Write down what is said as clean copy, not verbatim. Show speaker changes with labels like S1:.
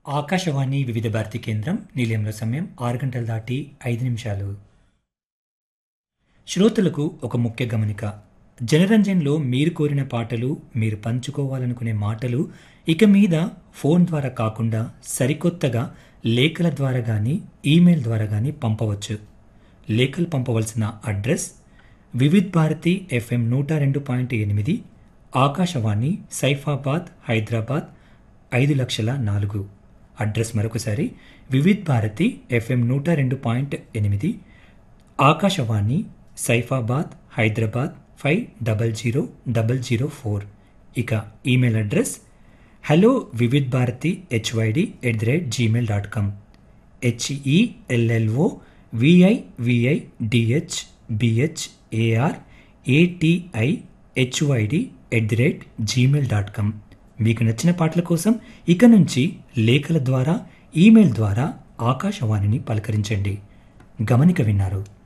S1: ఆకాశవాణి వివిధ భారతి కేంద్రం నిలయంలో సమయం 6 గంటలు దాటి 5 నిమిషాలు. శ్రోతలకు ఒక ముఖ్య గమనిక. జనరంజన్లో మీరు కోరిన పాటలు, మీరు పంచుకోవాలనుకునే మాటలు ఇక మీద ఫోన్ ద్వారా కాకుండా సరికొత్తగా లేఖల ద్వారా కానీ ఈమెయిల్ ద్వారా కానీ పంపవచ్చు. లేఖలు పంపవలసిన address Vividh Bharati FM 102.8 Akashvani Saifabad Hyderabad 5,04,000. Address మరొకసారి వివిధ్ భారతి FM 102.8 ఆకాశవాణి సైఫాబాద్ హైదరాబాద్ 5,00,004. ఇక email address hello Vividh Bharati HYD@gmail.com HELLOVIVIDHBHARATIHYD@gmail.com. మీకు నచ్చిన పాటల కోసం ఇక నుంచి లేఖల ద్వారా ఈమెయిల్ ద్వారా ఆకాశవాణిని పలకరించండి. గమనిక విన్నారు.